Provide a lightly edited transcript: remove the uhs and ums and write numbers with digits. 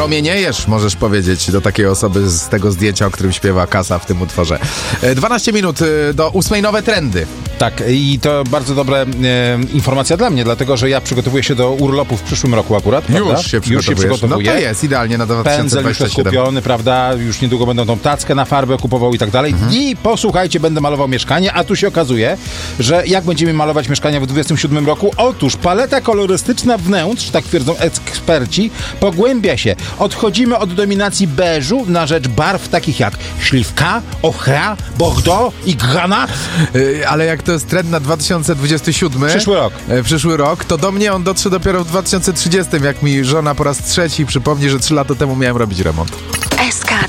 Promieniejesz, możesz powiedzieć do takiej osoby z tego zdjęcia, o którym śpiewa Kasa w tym utworze. 12 minut do 8 nowe trendy. Tak, i to bardzo dobra informacja dla mnie, dlatego że ja przygotowuję się do urlopu w przyszłym roku akurat, prawda? Już się przygotowuję. No to jest idealnie na 2027. Pędzel już jest kupiony, prawda? Już niedługo będą tą tackę na farbę kupował i tak dalej. I posłuchajcie, będę malował mieszkanie, a tu się okazuje, że jak będziemy malować mieszkania w 2027 roku? Otóż paleta kolorystyczna wnętrz, tak twierdzą eksperci, pogłębia się. Odchodzimy od dominacji beżu na rzecz barw takich jak śliwka, ochra, bordeaux i granat. Ale jak to jest trend na 2027, przyszły rok, to do mnie on dotrze dopiero w 2030, jak mi żona po raz trzeci przypomni, że 3 lata temu miałem robić remont. SK